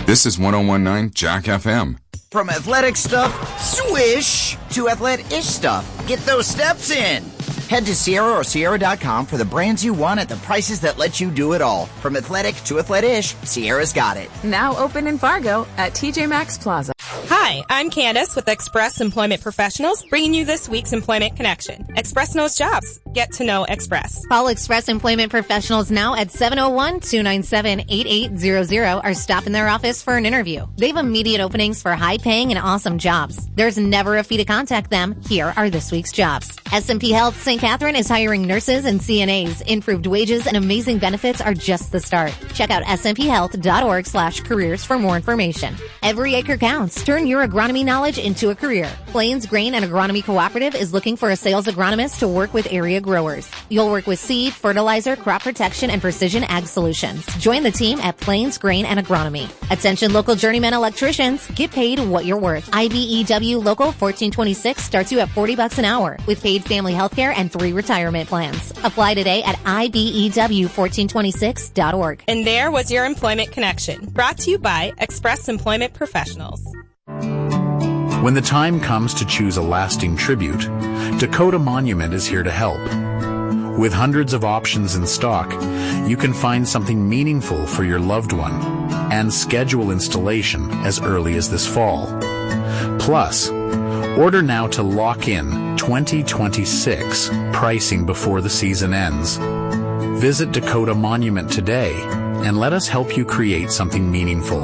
This is 101.9 Jack FM. From athletic stuff, swish, to athletic-ish stuff. Get those steps in. Head to Sierra or Sierra.com for the brands you want at the prices that let you do it all. From athletic to athletic-ish, Sierra's got it. Now open in Fargo at TJ Maxx Plaza. Hi, I'm Candace with Express Employment Professionals, bringing you this week's Employment Connection. Express knows jobs. Get to know Express. Call Express Employment Professionals now at 701-297-8800 or stop in their office for an interview. They have immediate openings for high-paying and awesome jobs. There's never a fee to contact them. Here are this week's jobs. S&P Health St. Catherine is hiring nurses and CNAs. Improved wages and amazing benefits are just the start. Check out snphealth.org/careers for more information. Every acre counts. Turn your agronomy knowledge into a career. Plains Grain and Agronomy Cooperative is looking for a sales agronomist to work with area growers. You'll work with seed, fertilizer, crop protection, and precision ag solutions. Join the team at Plains Grain and Agronomy. Attention local journeyman electricians, get paid what you're worth. IBEW Local 1426 starts you at $40 an hour with paid family health care and 3 retirement plans. Apply today at IBEW1426.org. And there was your Employment Connection, brought to you by Express Employment Professionals. When the time comes to choose a lasting tribute, Dakota Monument is here to help. With hundreds of options in stock, you can find something meaningful for your loved one and schedule installation as early as this fall. Plus, order now to lock in 2026 pricing before the season ends. Visit Dakota Monument today and let us help you create something meaningful.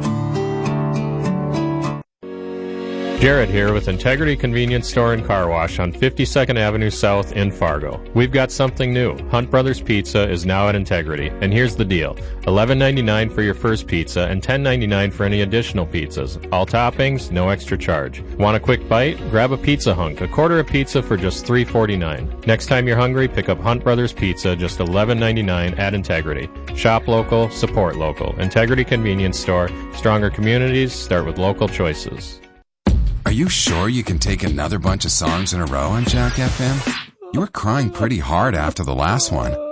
Jared here with Integrity Convenience Store and Car Wash on 52nd Avenue South in Fargo. We've got something new. Hunt Brothers Pizza is now at Integrity. And here's the deal. $11.99 for your first pizza and $10.99 for any additional pizzas. All toppings, no extra charge. Want a quick bite? Grab a pizza hunk. A quarter of pizza for just $3.49. Next time you're hungry, pick up Hunt Brothers Pizza, just $11.99 at Integrity. Shop local, support local. Integrity Convenience Store. Stronger communities start with local choices. Are you sure you can take another bunch of songs in a row on Jack FM? You were crying pretty hard after the last one.